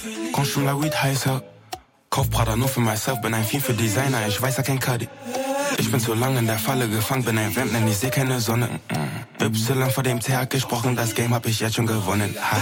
Consume la weed heißer. Kauf Prada nur für myself, bin ein Fiend für Designer, ich weiß ja kein Cuddy. Ich bin zu lang in der Falle gefangen, bin ein Vamp, denn ich seh keine Sonne. Y vor dem TH gesprochen, das Game hab ich jetzt schon gewonnen. Ha.